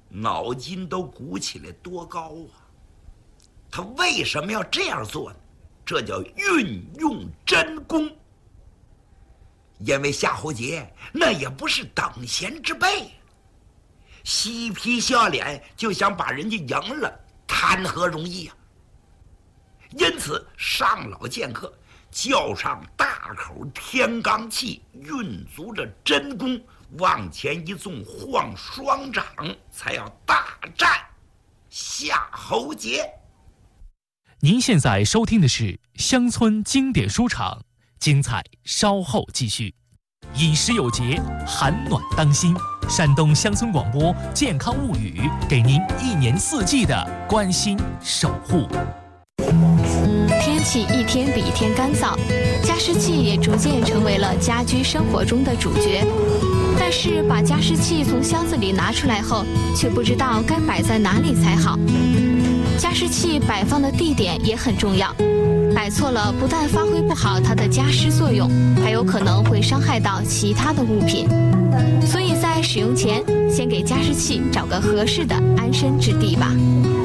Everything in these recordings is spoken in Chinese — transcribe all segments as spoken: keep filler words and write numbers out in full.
脑筋都鼓起来多高啊！他为什么要这样做呢？这叫运用真功。因为夏侯杰那也不是等闲之辈，嬉皮笑脸就想把人家赢了，谈何容易啊！因此上老剑客叫上大口天罡气，运足着真功，往前一纵，晃双掌，才要大战夏侯杰。 您现在收听的是乡村经典书场，精彩稍后继续。饮食有节，寒暖当心。山东乡村广播健康物语，给您一年四季的关心守护。 天气一天比一天干燥，加湿器也逐渐成为了家居生活中的主角。但是把加湿器从箱子里拿出来后，却不知道该摆在哪里才好。加湿器摆放的地点也很重要，摆错了不但发挥不好它的加湿作用，还有可能会伤害到其他的物品。所以在使用前，先给加湿器找个合适的安身之地吧。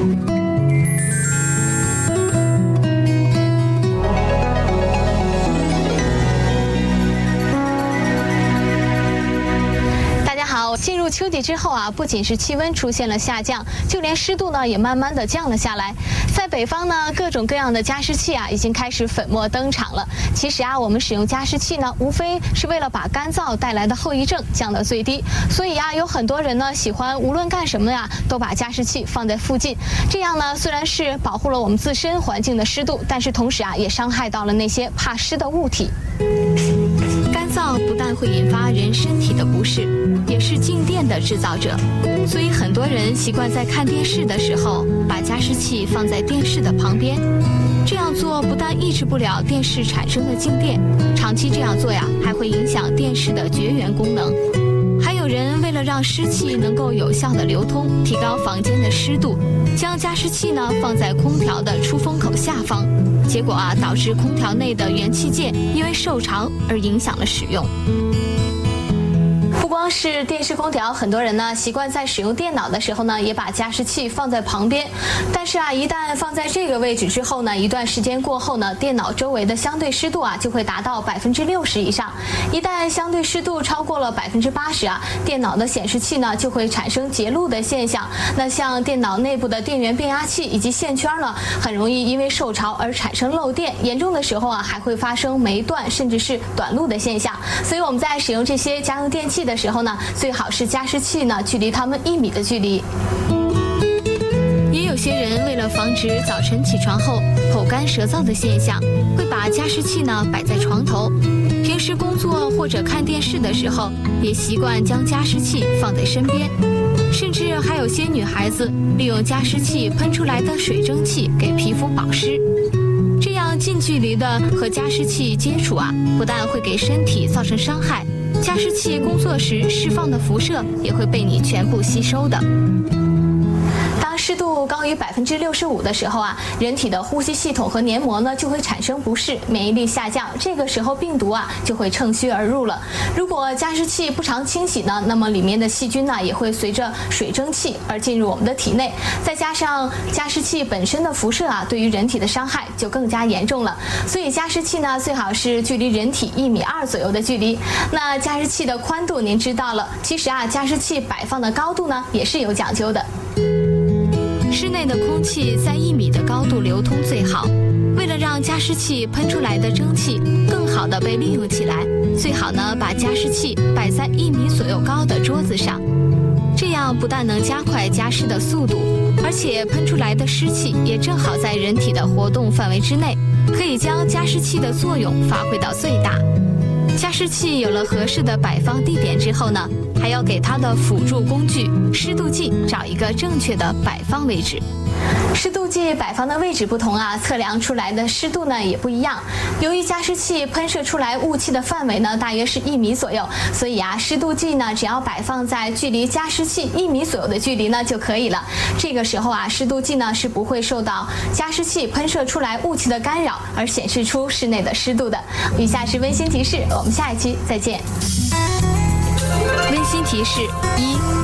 进入秋季之后啊，不仅是气温出现了下降，就连湿度呢也慢慢的降了下来。在北方呢，各种各样的加湿器啊已经开始粉墨登场了。其实啊，我们使用加湿器呢，无非是为了把干燥带来的后遗症降到最低。所以啊，有很多人呢喜欢无论干什么呀，都把加湿器放在附近。这样呢，虽然是保护了我们自身环境的湿度，但是同时啊，也伤害到了那些怕湿的物体。干燥不但会引发人身体的不适，也是静电的制造者，所以很多人习惯在看电视的时候把加湿器放在电视的旁边。这样做不但抑制不了电视产生的静电，长期这样做呀，还会影响电视的绝缘功能。还有人为了让湿气能够有效的流通，提高房间的湿度，将加湿器呢放在空调的出风口下方，结果啊导致空调内的元器件因为受潮而影响了使用。不光是电视空调，很多人呢习惯在使用电脑的时候呢，也把加湿器放在旁边。但是啊，一旦放在这个位置之后呢，一段时间过后呢，电脑周围的相对湿度啊就会达到百分之六十以上。一旦相对湿度超过了百分之八十啊，电脑的显示器呢就会产生结露的现象。那像电脑内部的电源变压器以及线圈呢，很容易因为受潮而产生漏电，严重的时候啊还会发生霉断甚至是短路的现象。所以我们在使用这些家用电器的时候呢，最好是加湿器呢距离它们一米的距离。也有些人为了防止早晨起床后口干舌燥的现象，会把加湿器呢摆在床头。平时工作或者看电视的时候，也习惯将加湿器放在身边。甚至还有些女孩子利用加湿器喷出来的水蒸气给皮肤保湿。这样近距离的和加湿器接触啊，不但会给身体造成伤害，加湿器工作时释放的辐射也会被你全部吸收的。当湿度高于百分之六十五的时候啊，人体的呼吸系统和黏膜呢就会产生不适，免疫力下降。这个时候病毒啊就会趁虚而入了。如果加湿器不常清洗呢，那么里面的细菌呢也会随着水蒸气而进入我们的体内。再加上加湿器本身的辐射啊，对于人体的伤害就更加严重了。所以加湿器呢最好是距离人体一米二左右的距离。那加湿器的宽度您知道了，其实啊加湿器摆放的高度呢也是有讲究的。室内的空气在一米的高度流通最好。为了让加湿器喷出来的蒸汽更好地被利用起来，最好呢把加湿器摆在一米左右高的桌子上。这样不但能加快加湿的速度，而且喷出来的湿气也正好在人体的活动范围之内，可以将加湿器的作用发挥到最大。加湿器有了合适的摆放地点之后呢，还要给它的辅助工具湿度计找一个正确的摆放位置。湿度计摆放的位置不同啊，测量出来的湿度呢也不一样。由于加湿器喷射出来雾气的范围呢大约是一米左右，所以啊湿度计呢只要摆放在距离加湿器一米左右的距离呢就可以了。这个时候啊湿度计呢是不会受到加湿器喷射出来雾气的干扰而显示出室内的湿度的。以下是温馨提示，我们下一期再见。温馨提示一：加湿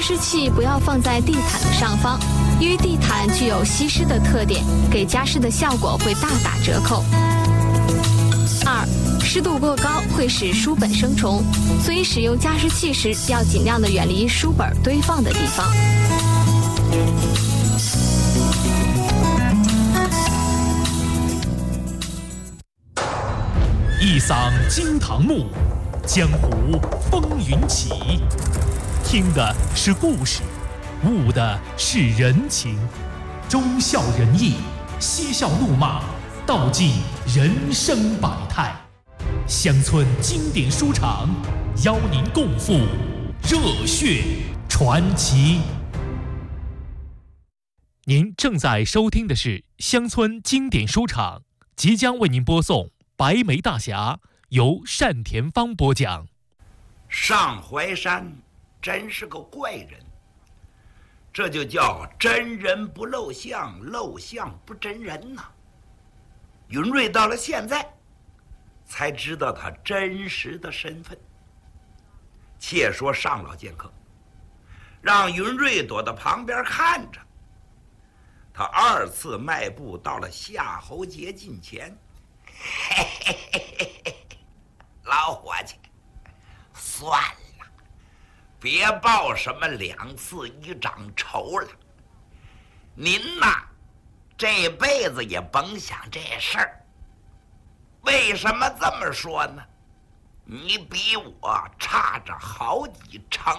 湿器不要放在地毯的上方，因为地毯具有吸湿的特点，给加湿的效果会大打折扣。二，湿度过高会使书本生虫，所以使用加湿器时要尽量的远离书本堆放的地方。 一嗓惊堂木，江湖风云起。听的是故事，悟的是人情，忠孝仁义，嬉笑怒骂，道尽人生百态。乡村经典书场邀您共赴热血传奇。您正在收听的是乡村经典书场，即将为您播送《白眉大侠》，由单田芳播讲。 上淮山真是个怪人，这就叫真人不露相，露相不真人呐。云瑞到了现在才知道他真实的身份。且说上老剑客让云瑞躲到旁边看着，他二次迈步到了夏侯杰近前。嘿嘿嘿嘿嘿，老伙计，算了，别报什么两次一掌仇了。您呐，这辈子也甭想这事儿。为什么这么说呢？你比我差着好几成，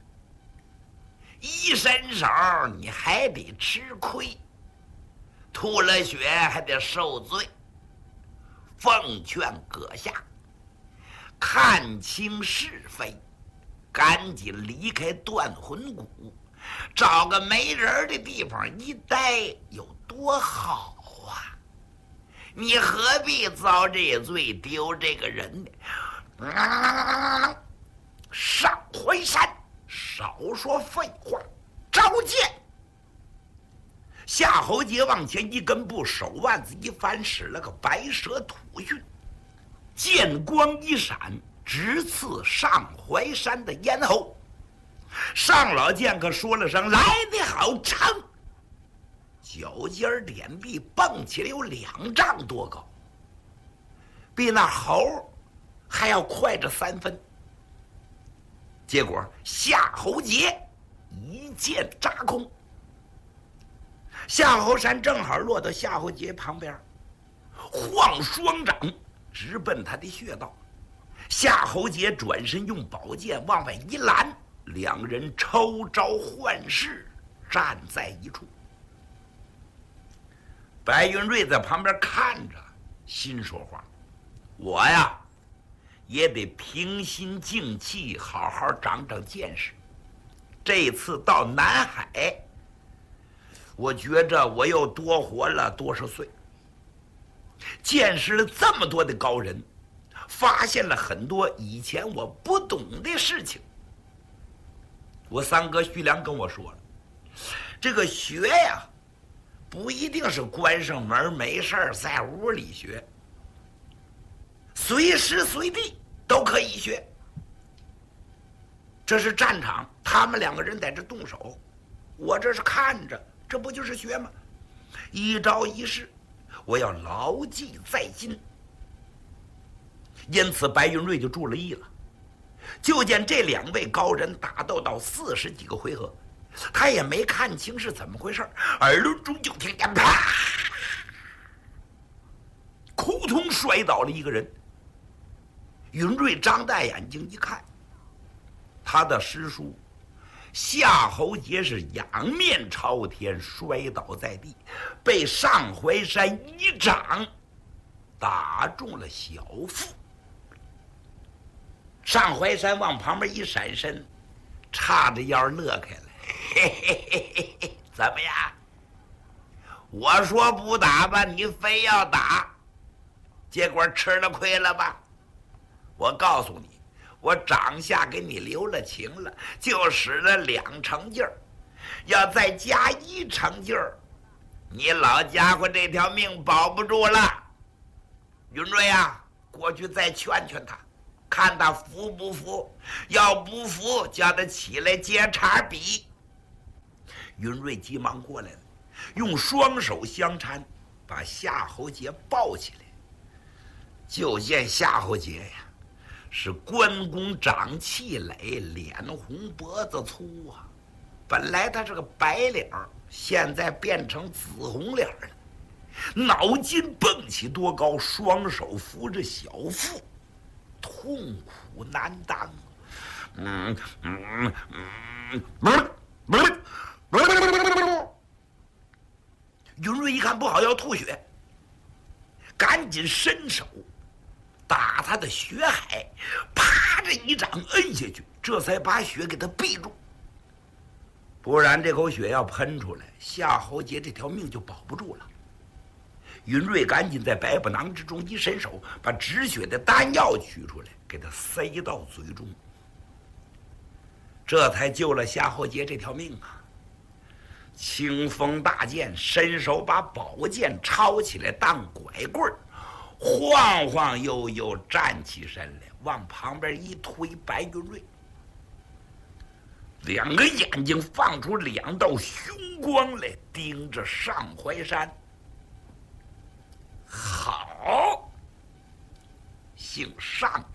一伸手你还得吃亏，吐了血还得受罪。奉劝阁下看清是非，赶紧离开断魂谷，找个没人的地方一待有多好啊！你何必遭这罪，丢这个人呢？嗯、上淮山，少说废话，召见！夏侯杰往前一根步，手腕子一翻，使了个白蛇吐讯，剑光一闪，直刺上淮山的咽喉。上老剑客说了声“来得好”，撑，脚尖点地，蹦起来有两丈多高，比那猴还要快着三分。结果夏侯杰一剑扎空，夏侯山正好落到夏侯杰旁边，晃双掌直奔他的穴道。夏侯杰转身用宝剑往外一拦，两人抽招换式，站在一处。白云瑞在旁边看着，心说话：我呀也得平心静气，好好长长见识。这次到南海，我觉着我又多活了多少岁，见识了这么多的高人，发现了很多以前我不懂的事情。我三哥徐良跟我说了，这个学呀不一定是关上门没事儿在屋里学，随时随地都可以学。这是战场，他们两个人在这动手，我这是看着，这不就是学吗？一招一式我要牢记在心。因此白云瑞就注了意了。就见这两位高人打斗到四十几个回合，他也没看清是怎么回事，耳朵中就听见啪，扑通摔倒了一个人。云瑞张大眼睛一看，他的师叔夏侯杰是仰面朝天摔倒在地，被上淮山一掌打中了小腹。上淮山往旁边一闪身，叉着腰乐开了，嘿嘿嘿嘿嘿，怎么样？我说不打吧，你非要打，结果吃了亏了吧？我告诉你，我掌下给你留了情了，就使了两成劲儿，要再加一成劲儿，你老家伙这条命保不住了。云瑞啊，过去再劝劝他，看他服不服，要不服叫他起来接茬比。 云瑞急忙过来了，用双手相搀，把夏侯杰抱起来。就见夏侯杰呀，是关公长气垒，脸红脖子粗啊。本来他是个白脸儿，现在变成紫红脸了。脑筋蹦起多高，双手扶着小腹，痛苦难当。嗯嗯嗯，不是不是不是不是。云瑞一看不好，要吐血，赶紧伸手打他的血海，啪这一掌摁下去，这才把血给他闭住。不然这口血要喷出来，夏侯杰这条命就保不住了。云瑞赶紧在百宝囊之中一伸手，把止血的丹药取出来，给他塞到嘴中，这才救了夏侯杰这条命啊！清风大剑，伸手把宝剑抄起来当拐棍，晃晃悠悠站起身来，往旁边一推，白云瑞两个眼睛放出两道凶光来，盯着上怀山。好，姓上的，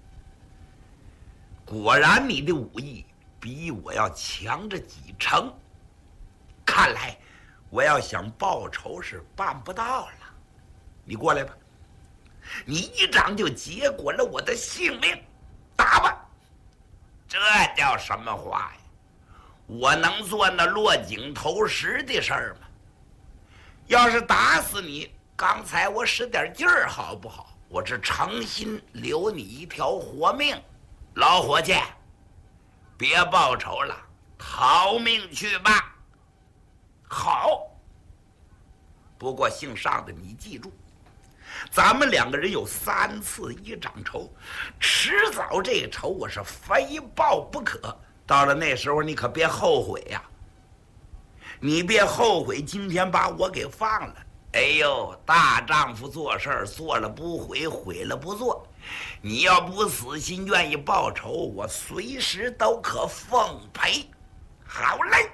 果然你的武艺比我要强着几成，看来我要想报仇是办不到了。你过来吧，你一掌就结果了我的性命，打吧。这叫什么话呀？我能做那落井投石的事儿吗？要是打死你，刚才我使点劲儿好不好？我是诚心留你一条活命。老伙计，别报仇了，逃命去吧。好，不过姓上的你记住，咱们两个人有三次一掌仇，迟早这仇我是非报不可。到了那时候你可别后悔呀、啊！你别后悔今天把我给放了。哎呦，大丈夫做事儿做了不悔，悔了不做。你要不死心愿意报仇，我随时都可奉陪。好嘞！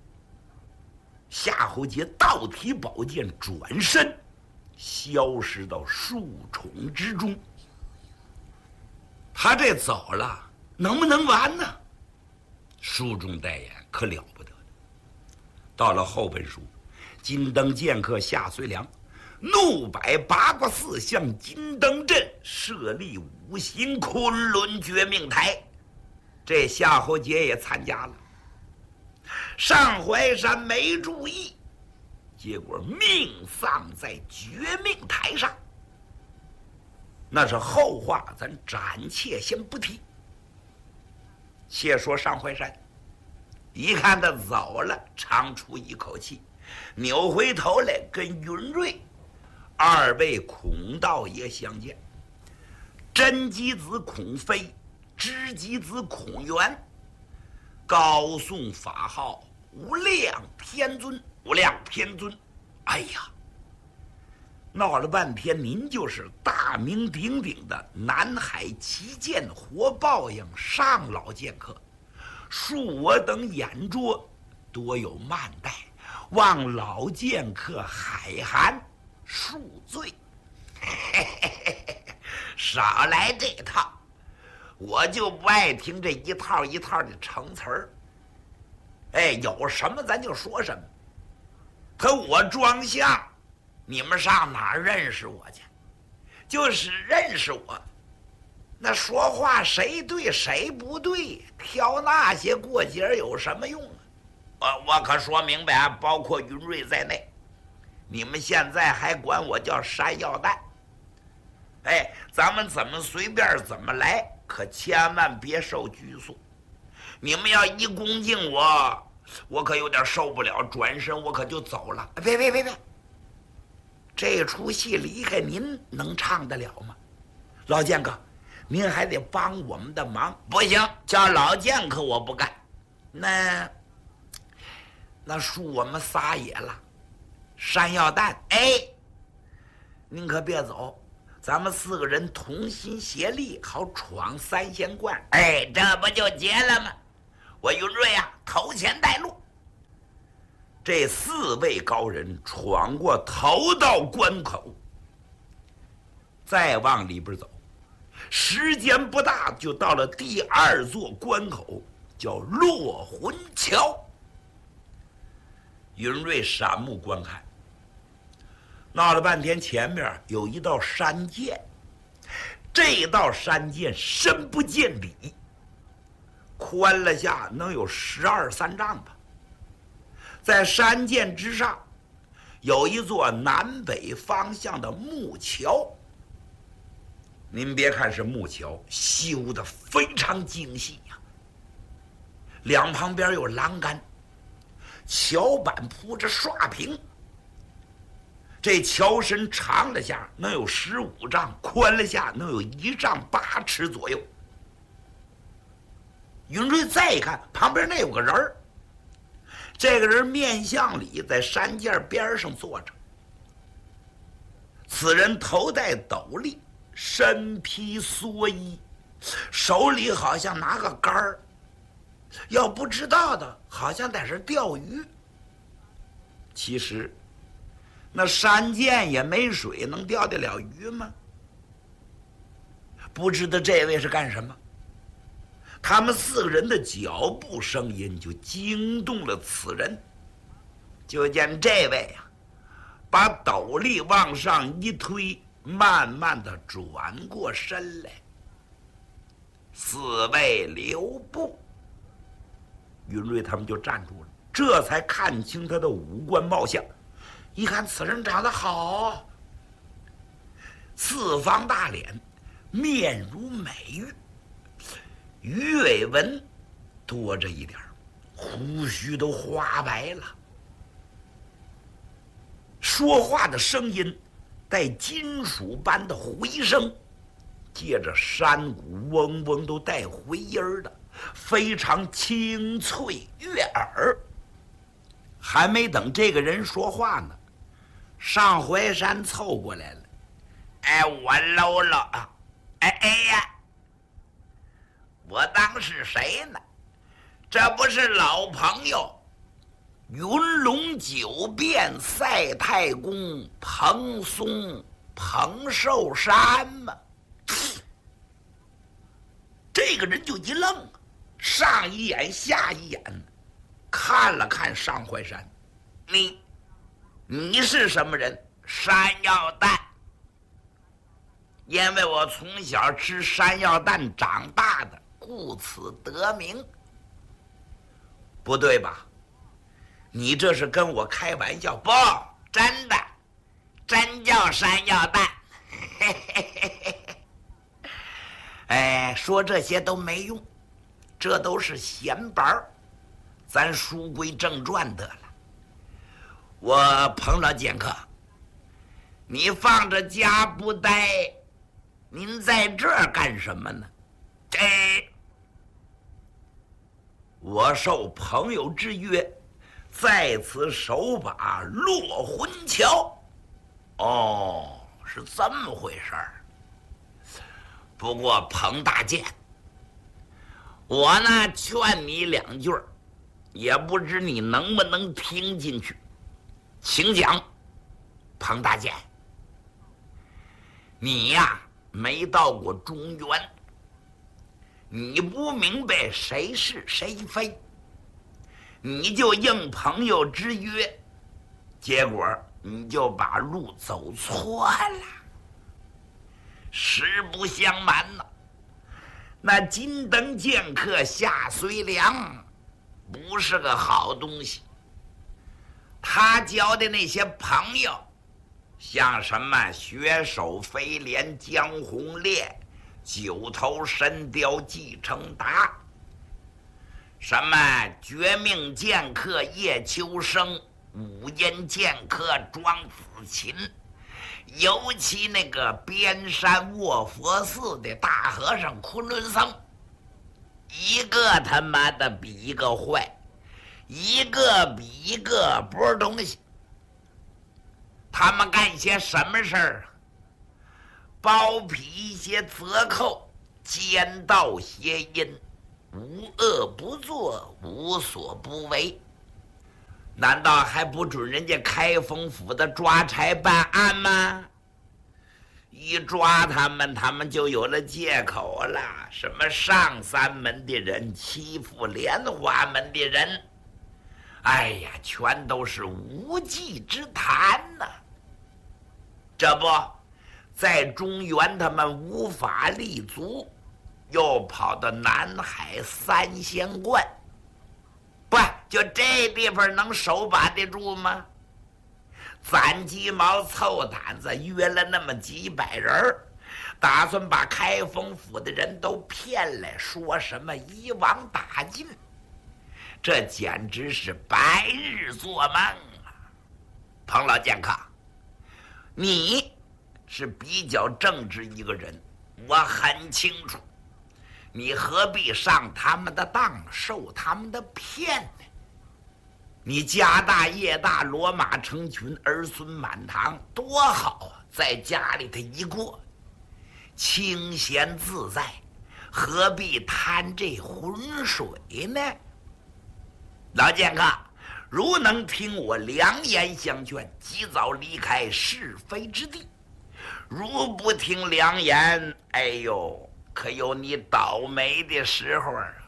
夏侯杰倒提宝剑，转身消失到树丛之中。他这走了，能不能完呢？书中代言可了不得了。到了后本书，金灯剑客夏遂良怒摆八卦寺，向金灯镇设立五行昆仑绝命台。这夏侯杰也参加了。上怀山没注意，结果命丧在绝命台上。那是后话，咱暂且先不提。且说上怀山一看他走了，长出一口气，扭回头来跟云瑞二位孔道爷相见。真吉子孔飞，知吉子孔元，高颂法号无量天尊。无量天尊，哎呀，闹了半天，您就是大名鼎鼎的南海旗舰活抱样上老剑客，恕我等眼拙，多有慢待，望老剑客海涵恕罪。少来这套，我就不爱听这一套一套的成词儿。哎，有什么咱就说什么。可我装相，你们上哪儿认识我去？就是认识我，那说话谁对谁不对，挑那些过节有什么用啊？我我可说明白啊，包括云瑞在内，你们现在还管我叫山药蛋。哎，咱们怎么随便怎么来，可千万别受拘束。你们要一恭敬我，我可有点受不了，转身我可就走了。别别别别，这出戏离开您能唱得了吗？老剑客，您还得帮我们的忙。不行，叫老剑客我不干，那那恕我们仨也了。山药蛋，哎，您可别走，咱们四个人同心协力，好闯三仙观。哎，这不就结了吗？我云瑞啊，头前带路。 这四位高人闯过头道关口，再往里边走，时间不大就到了第二座关口，叫落魂桥。云瑞闪目观看，闹了半天，前面有一道山涧，这道山涧深不见底，宽了下能有十二三丈吧。在山涧之上有一座南北方向的木桥，您别看是木桥，修得非常精细呀、啊。两旁边有栏杆，桥板铺着刷平。这桥身长了下能有十五丈，宽了下能有一丈八尺左右。云瑞再一看，旁边那有个人儿。这个人面向里，在山涧边上坐着。此人头戴斗笠，身披蓑衣，手里好像拿个杆儿。要不知道的，好像在这钓鱼。其实，那山涧也没水，能钓得了鱼吗？不知道这位是干什么。他们四个人的脚步声音就惊动了此人，就见这位啊，把斗笠往上一推，慢慢的转过身来。四位留步，云瑞他们就站住了，这才看清他的五官貌相。一看此人长得好，四方大脸，面如美玉。鱼尾纹多着一点，胡须都花白了。说话的声音带金属般的回声，借着山谷嗡嗡都带回音的，非常清脆悦耳。还没等这个人说话呢，上怀山凑过来了。哎，我搂搂啊！哎哎呀！我当是谁呢？这不是老朋友云龙九变赛太公彭松彭寿山吗？这个人就一愣，上一眼下一眼，看了看上怀山，你你是什么人？山药蛋。因为我从小吃山药蛋长大的，故此得名。不对吧？你这是跟我开玩笑？不，真的，真叫山药蛋。哎，说这些都没用，这都是闲白儿。咱书归正传得了。我彭老剑客，你放着家不待，您在这儿干什么呢？哎，我受朋友之约，在此守把落魂桥。哦，是这么回事儿。不过彭大剑，我呢劝你两句，也不知你能不能听进去。请讲。彭大剑，你呀没到过中原，你不明白谁是谁非，你就应朋友之约，结果你就把路走错了。实不相瞒呢，那金灯剑客夏随良不是个好东西。他交的那些朋友，像什么雪手飞廉江红烈、九头神雕季承达，什么绝命剑客叶秋生、五阴剑客庄子琴，尤其那个边山卧佛寺的大和尚昆仑僧，一个他妈的比一个坏，一个比一个不是东西。他们干些什么事儿？包庇一些贼寇，奸盗邪淫，无恶不作，无所不为。 难道还不准人家开封府的抓差办案吗？一抓他们，他们就有了借口了。什么上三门的人欺负莲花门的人，哎呀，全都是无稽之谈呐、啊！这不，在中原他们无法立足，又跑到南海三仙观，不就这地方能手把得住吗？攒鸡毛凑胆子约了那么几百人，打算把开封府的人都骗来，说什么一网打尽，这简直是白日做梦啊！彭老剑客，你是比较正直一个人，我很清楚，你何必上他们的当，受他们的骗呢？你家大业大，骡马成群，儿孙满堂，多好啊！在家里头一过，清闲自在，何必贪这浑水呢？老剑客，如能听我良言相劝，及早离开是非之地；如不听良言，哎呦，可有你倒霉的时候啊！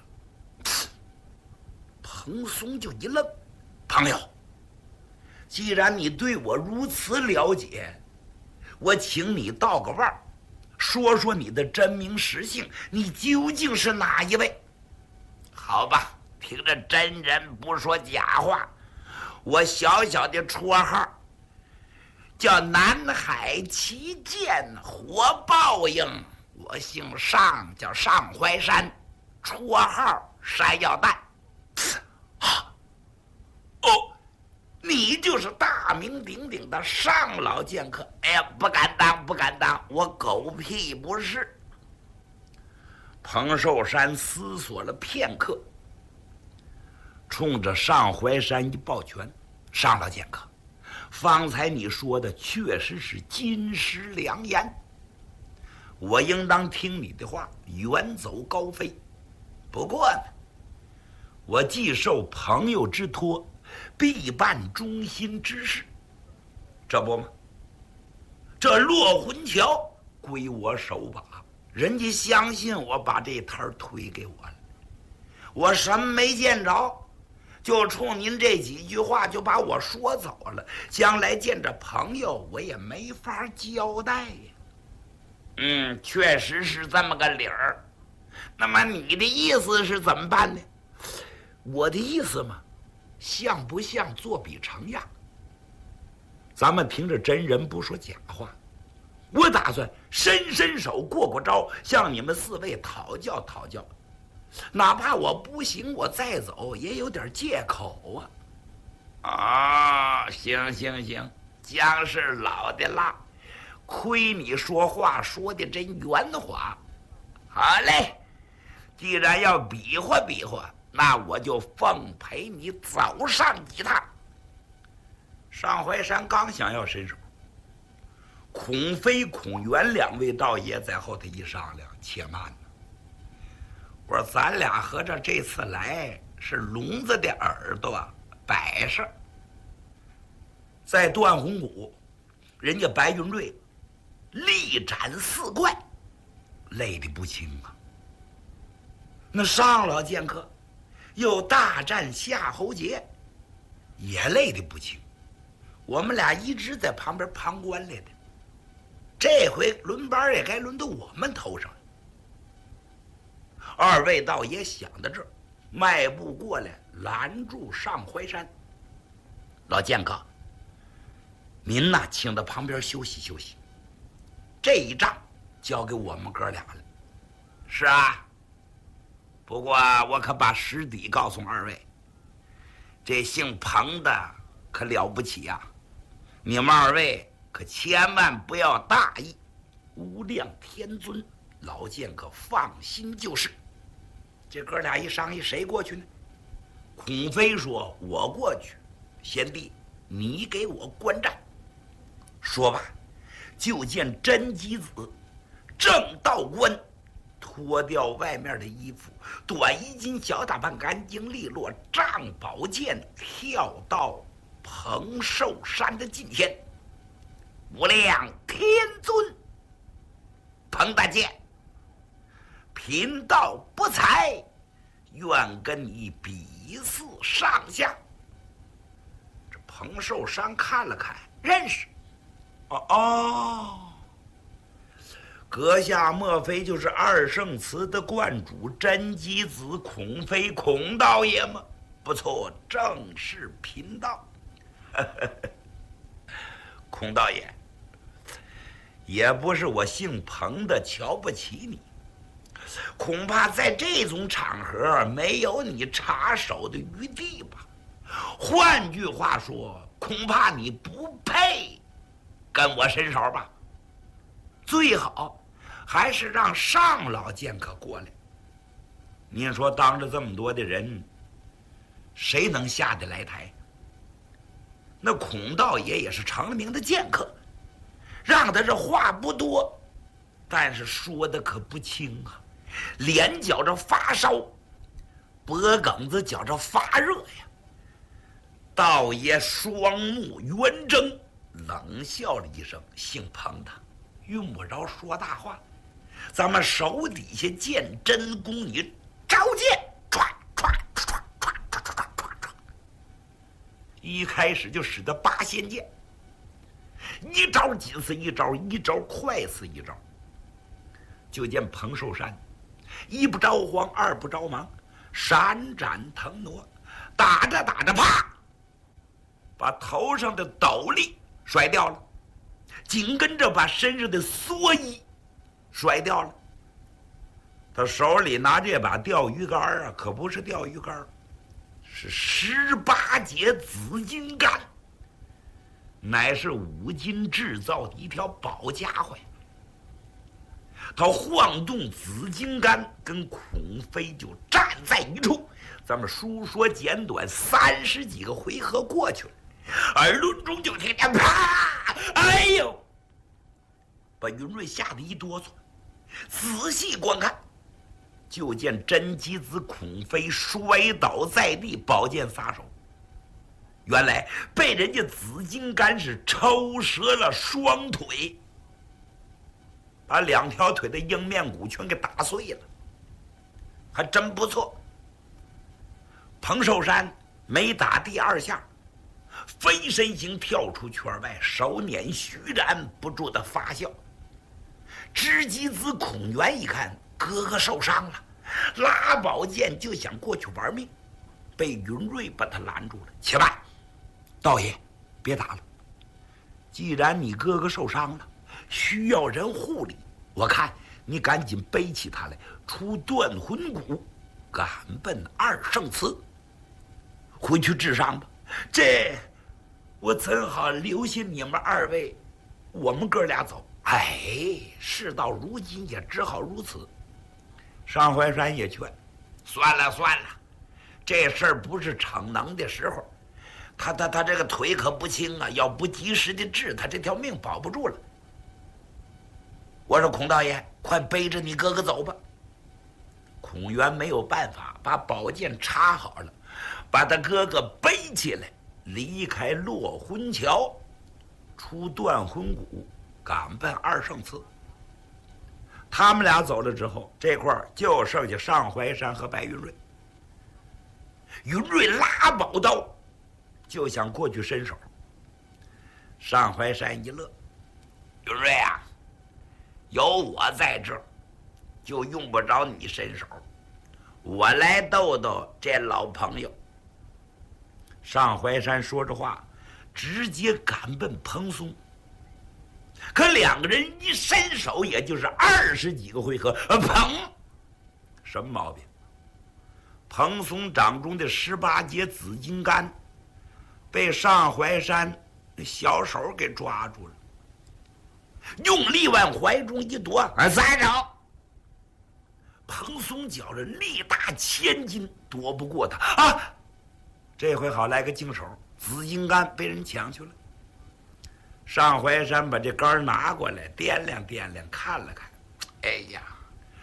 彭松就一愣。朋友，既然你对我如此了解，我请你道个腕，说说你的真名实姓，你究竟是哪一位？好吧，听着真人不说假话，我小小的绰号叫南海旗舰火报应，我姓尚，叫尚怀山，绰号山药蛋。哦，你就是大名鼎鼎的尚老剑客。哎呀，不敢当，不敢当，我狗屁不是。彭寿山思索了片刻，冲着尚怀山一抱拳：“尚老剑客，方才你说的确实是金石良言，我应当听你的话，远走高飞。不过呢，我既受朋友之托，必办忠心之事，这不吗？这落魂桥归我手把，人家相信我把这摊推给我了，我什么没见着，就冲您这几句话就把我说走了，将来见着朋友我也没法交代呀。嗯，确实是这么个理儿。那么你的意思是怎么办呢？我的意思嘛，像不像做比成样？咱们凭着真人不说假话，我打算伸伸手过过招，向你们四位讨教讨教，哪怕我不行，我再走也有点借口啊！啊，行行行，姜是老的辣，亏你说话说的真圆滑。好嘞，既然要比划比划，那我就奉陪你走上几趟。尚怀山刚想要伸手，孔飞、孔元两位道爷在后头一商量：“且慢呢！我说咱俩合着这次来是聋子的耳朵摆设。在断虹谷，人家白云瑞力斩四怪，累得不轻啊。那尚老剑客又大战夏侯杰，也累得不轻。我们俩一直在旁边旁观来的，这回轮班也该轮到我们头上了。二位道爷想到这儿，迈步过来拦住尚怀山：“老剑客，您呐，请到旁边休息休息，这一仗交给我们哥俩了。”“是啊，不过我可把实底告诉二位，这姓彭的可了不起呀、啊！你们二位可千万不要大意，无量天尊，老剑客放心就是。”这哥俩一商议，谁过去呢？孔飞说：“我过去。”贤弟，你给我观战。说罢，就见真吉子正道观脱掉外面的衣服，短衣襟小打扮干净利落，仗宝剑跳到彭寿山的近前。无量天尊，彭大姐，贫道不才，愿跟你比试上下。这彭寿山看了看，认识。哦哦，阁下莫非就是二圣祠的观主真姬子孔飞孔道爷吗？不错，正是贫道。孔道爷，也不是我姓彭的瞧不起你，恐怕在这种场合没有你插手的余地吧。换句话说，恐怕你不配跟我伸手吧。最好还是让上老剑客过来。您说当着这么多的人，谁能下得来台？那孔道爷也是成了名的剑客，让他这话不多，但是说的可不轻啊。脸觉着发烧，脖梗子觉着发热呀。道爷双目圆睁，冷笑了一声：“姓彭的，用不着说大话。咱们手底下见真功，你招剑，唰唰唰唰唰唰唰唰唰，一开始就使得八仙剑，一招紧似一招，一招快似一招。就见彭寿山一不着慌，二不着忙，闪展腾挪，打着打着，啪，把头上的斗笠甩掉了，紧跟着把身上的蓑衣甩掉了。他手里拿这把钓鱼竿啊，可不是钓鱼竿，是十八节紫金竿，乃是五金制造的一条宝家伙呀。他晃动紫金竿，跟孔飞就站在一处。咱们书说简短，三十几个回合过去了，耳轮中就听见啪！哎呦，把云瑞吓得一哆嗦。仔细观看，就见真姬子孔飞摔倒在地，宝剑撒手。原来被人家紫金竿是抽折了双腿，把两条腿的硬面骨全给打碎了，还真不错。彭寿山没打第二下，飞身形跳出圈外，手捻虚然不住的发笑。知姬子孔元一看哥哥受伤了，拉宝剑就想过去玩命，被云瑞把他拦住了。且慢，道爷，别打了。既然你哥哥受伤了，需要人护理，我看你赶紧背起他来，出断魂谷，赶奔二圣祠，回去治伤吧。这我怎好留下你们二位，我们哥俩走？哎，事到如今也只好如此。上怀山也劝，算了算了，这事儿不是逞能的时候。他他他这个腿可不轻啊，要不及时的治，他这条命保不住了。我说孔道爷，快背着你哥哥走吧。孔元没有办法，把宝剑插好了，把他哥哥背起来，离开落魂桥，出断魂谷，赶奔二圣祠。他们俩走了之后，这块儿就剩下上怀山和白云瑞。云瑞拉宝刀就想过去伸手，上怀山一乐：“云瑞啊，有我在这儿，就用不着你伸手，我来逗逗这老朋友。”上怀山说着话，直接赶奔蓬松。可两个人一伸手，也就是二十几个回合，呃，砰！什么毛病？蓬松掌中的十八节紫金竿被上怀山小手给抓住了，用力往怀中一夺，啊，撒手！蓬松觉着力大千斤，夺不过他啊！这回好来个净手，紫金竿被人抢去了。上怀山把这杆拿过来，掂量掂量，看了看，哎呀，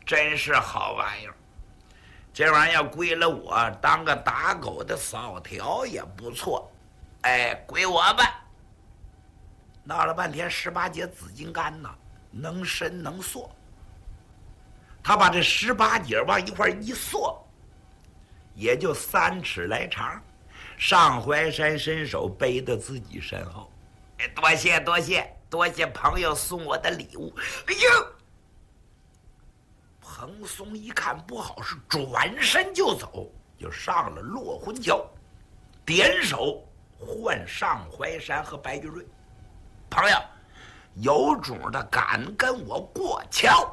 真是好玩意儿。这玩意儿归了我，当个打狗的扫条也不错。哎，归我吧。闹了半天，十八节紫金柑呐，能伸能缩。他把这十八节往一块一缩，也就三尺来长。上淮山伸手背到自己身后，哎，多谢多谢多谢朋友送我的礼物。哎呦！彭松一看不好，是转身就走，就上了落魂桥，点手唤上淮山和白云瑞。朋友，有种的敢跟我过桥？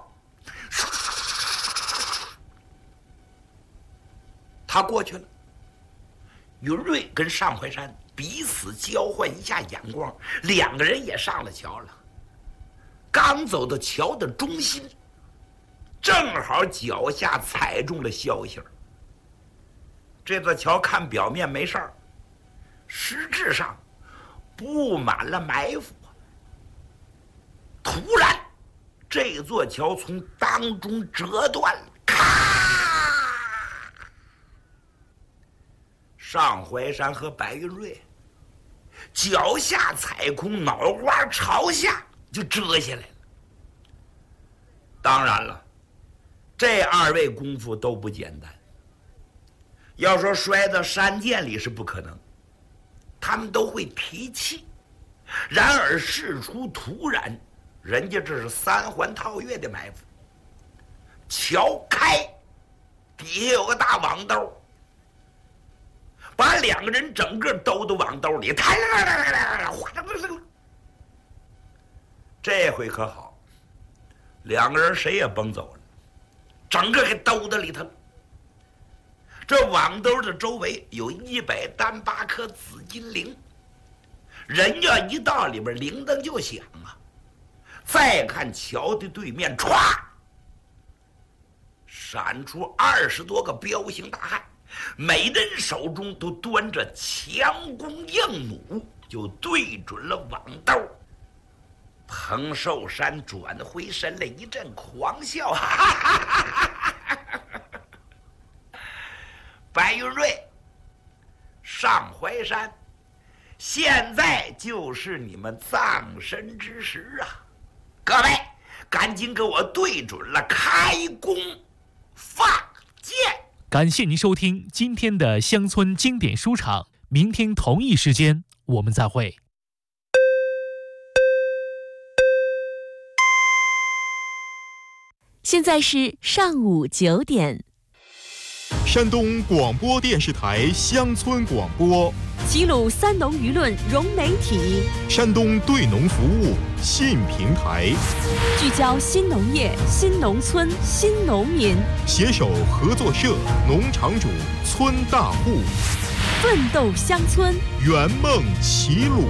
他过去了。云瑞跟上淮山彼此交换一下眼光，两个人也上了桥了。刚走到桥的中心，正好脚下踩中了消息儿。这座桥看表面没事儿，实质上布满了埋伏。突然，这座桥从当中折断了，咔！上淮山和白云瑞脚下踩空，脑瓜朝下就折下来了。当然了，这二位功夫都不简单。要说摔到山涧里是不可能，他们都会提气。然而事出突然，人家这是三环套月的埋伏。桥开，底下有个大网兜，把两个人整个兜到网兜里，弹啦啦啦啦啦，哗啦啦啦。这回可好，两个人谁也甭走了，整个给兜到里头了。这网兜的周围有一百单八颗紫金铃，人要一到里边，铃铛就响啊。再看桥的对面，歘，闪出二十多个彪形大汉，每人手中都端着强弓硬弩，就对准了网兜。彭寿山转回身来，一阵狂笑，哈哈哈哈哈哈！白云瑞、上淮山，现在就是你们葬身之时啊！各位，赶紧给我对准了，开弓放箭！ 感谢您收听今天的乡村经典书场，明天同一时间我们再会。 现在是上午九点。 山东广播电视台乡村广播， 齐鲁三农舆论融媒体， 山东对农服务新平台， 聚焦新农业、新农村、新农民， 携手合作社、农场主、村大户， 奋斗乡村， 圆梦齐鲁。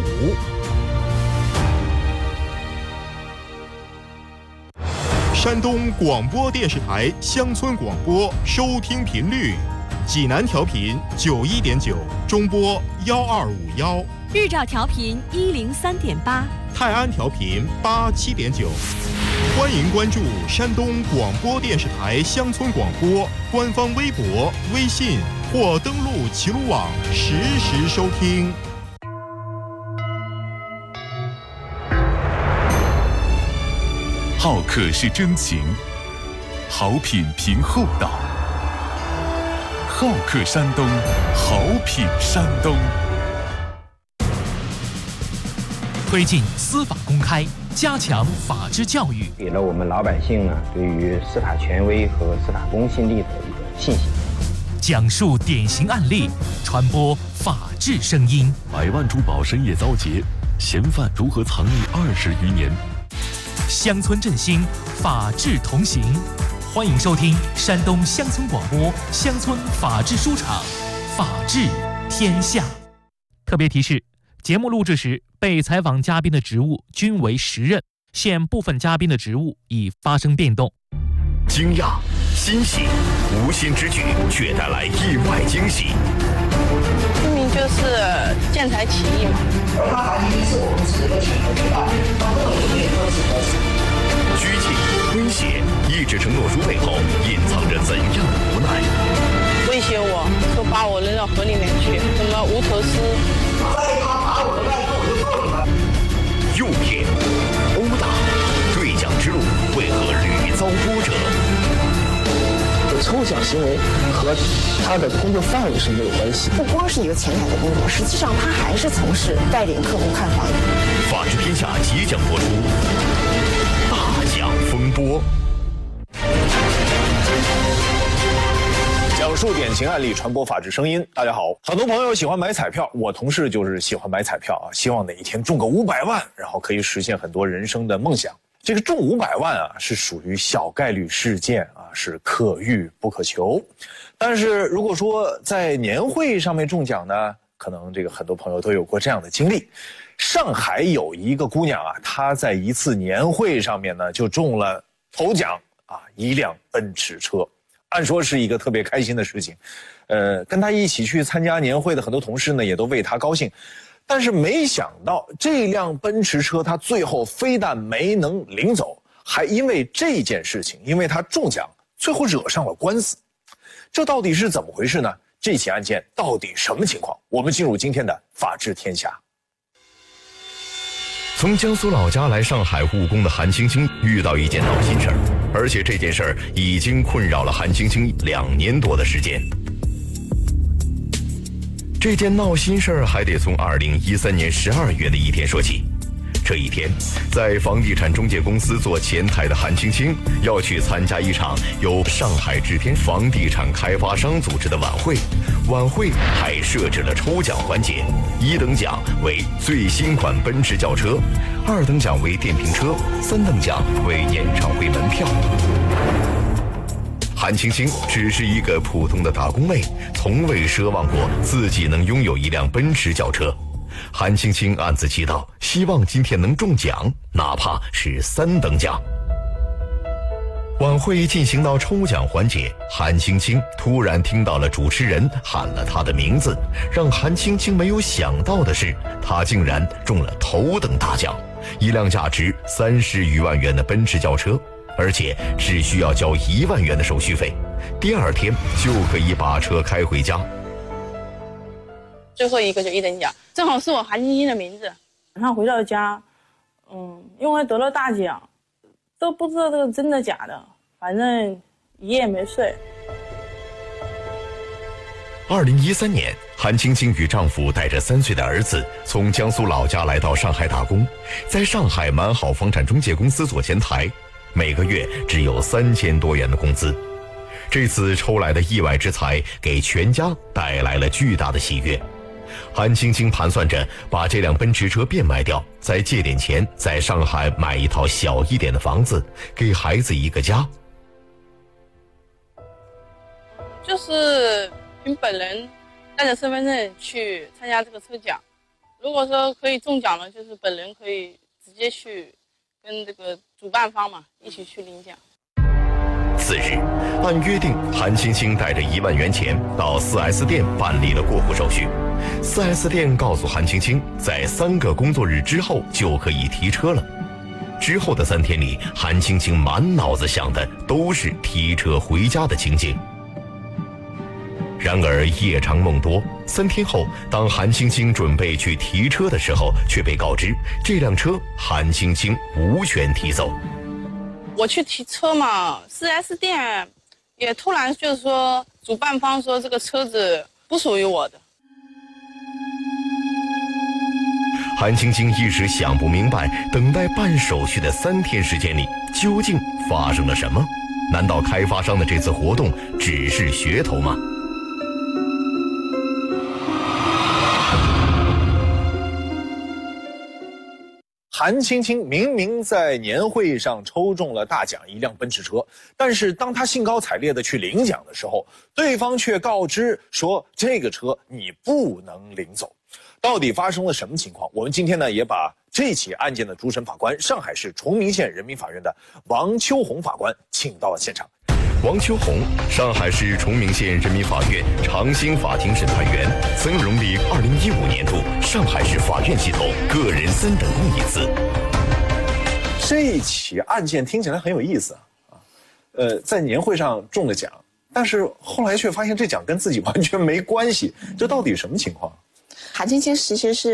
山东广播电视台乡村广播收听频率：济南调频九一点九，中波幺二五幺； 日照调频一零三点八， 泰安调频八七点九。欢迎关注山东广播电视台乡村广播官方微博、微信或登录齐鲁网实时收听。 好客是真情，好品凭厚道。好客山东，好品山东。 推进司法公开，加强法治教育， 给了我们老百姓呢对于司法权威和司法公信力的一个信心。 讲述典型案例，传播法治声音。 百万珠宝深夜遭劫，嫌犯如何藏匿二十余年？ 乡村振兴，法治同行。欢迎收听山东乡村广播乡村法治书场，法治天下。特别提示：节目录制时，被采访嘉宾的职务均为实任，现部分嘉宾的职务已发生变动。 惊讶、欣喜、无心之举却带来意外惊喜。 明明就是见财起意嘛。 而他法庭是我们是一个请求之道，他不能永远都是合适。 拘禁、威胁，一纸承诺书背后隐藏着怎样的无奈？ 威胁我说把我扔到河里面去，什么无头尸。 再他打我的外头，我就揍你们。 诱骗、殴打，兑奖之路为何屡遭波折？ 抽奖行为和他的工作范围是没有关系， 不光是一个前台的工作，实际上他还是从事带领客户看房。 法治天下即将播出大奖风波， 讲述典型案例，传播法治声音。大家好，很多朋友喜欢买彩票，我同事就是喜欢买彩票啊，希望哪一天中个五百万，然后可以实现很多人生的梦想。这个中五百万啊，是属于小概率事件啊，是可遇不可求。但是如果说在年会上面中奖呢，可能这个很多朋友都有过这样的经历。上海有一个姑娘啊，她在一次年会上面呢，就中了头奖啊，一辆奔驰车。按说是一个特别开心的事情，呃，跟她一起去参加年会的很多同事呢，也都为她高兴。但是没想到这辆奔驰车他最后非但没能领走，还因为这件事情，因为他中奖，最后惹上了官司。这到底是怎么回事呢？这起案件到底什么情况？我们进入今天的法治天下。 从江苏老家来上海务工的韩青青遇到一件闹心事儿，而且这件事儿已经困扰了韩青青两年多的时间。这件闹心事儿还得从二零一三年十二月的一天说起。这一天，在房地产中介公司做前台的韩青青要去参加一场由上海志天房地产开发商组织的晚会，晚会还设置了抽奖环节，一等奖为最新款奔驰轿车，二等奖为电瓶车，三等奖为演唱会门票。韩青青只是一个普通的打工妹，从未奢望过自己能拥有一辆奔驰轿车。韩青青暗自祈祷，希望今天能中奖，哪怕是三等奖。晚会进行到抽奖环节，韩青青突然听到了主持人喊了她的名字，让韩青青没有想到的是，她竟然中了头等大奖，一辆价值三十余万元的奔驰轿车。而且只需要交一万元的手续费，第二天就可以把车开回家。 最后一个就一等奖，正好是我韩青青的名字。晚上回到家，嗯，因为得了大奖，都不知道这个真的假的，反正一夜没睡。 二零一三年，韩青青与丈夫带着三岁的儿子从江苏老家来到上海打工，在上海满好房产中介公司做前台。每个月只有三千多元的工资，这次抽来的意外之财给全家带来了巨大的喜悦。韩青青盘算着把这辆奔驰车变卖掉，再借点钱在上海买一套小一点的房子，给孩子一个家。 就是凭本人带着身份证去参加这个抽奖，如果说可以中奖了，就是本人可以直接去跟这个主办方嘛一起去领奖。 次日，按约定，韩青青带着一万元钱到 四 S 店办理了过户手续。四 S 店告诉韩青青，在三个工作日之后就可以提车了。之后的三天里，韩青青满脑子想的都是提车回家的情景。然而夜长梦多，三天后，当韩青青准备去提车的时候，却被告知这辆车韩青青无权提走。 我去提车嘛， 四 S 店也突然就是说主办方说这个车子不属于我的。 韩青青一时想不明白，等待办手续的三天时间里究竟发生了什么？难道开发商的这次活动只是噱头吗？ 韩青青明明在年会上抽中了大奖，一辆奔驰车，但是当她兴高采烈的去领奖的时候，对方却告知说这个车你不能领走。到底发生了什么情况？我们今天呢也把这起案件的主审法官，上海市崇明县人民法院的王秋红法官请到了现场。 王秋红，上海市崇明县人民法院长兴法庭审判员，曾荣立二零一五年度上海市法院系统个人三等功一次。 这起案件听起来很有意思啊，呃，在年会上中了奖，但是后来却发现这奖跟自己完全没关系，这到底什么情况？ 韩青青其实是